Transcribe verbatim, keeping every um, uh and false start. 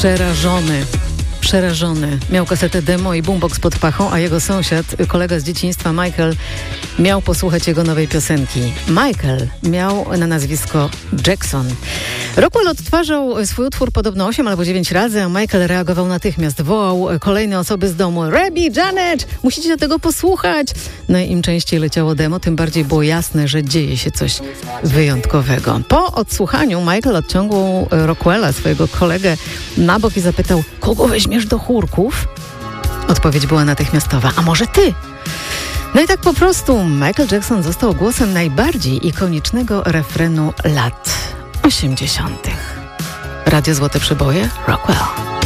przerażony. Przerażony. Miał kasetę demo i boombox pod pachą, a jego sąsiad, kolega z dzieciństwa Michael, miał posłuchać jego nowej piosenki. Michael miał na nazwisko Jackson. Rockwell odtwarzał swój utwór podobno osiem albo dziewięć razy, a Michael reagował natychmiast. Wołał kolejne osoby z domu. Rebby, Janet, musicie tego posłuchać. No i im częściej leciało demo, tym bardziej było jasne, że dzieje się coś wyjątkowego. Po odsłuchaniu Michael odciągnął Rockwella, swojego kolegę, na bok i zapytał, kogo weźmiesz do chórków? Odpowiedź była natychmiastowa. A może ty? No i tak po prostu Michael Jackson został głosem najbardziej ikonicznego refrenu lat osiemdziesiątych. Radio Złote Przeboje, Rockwell.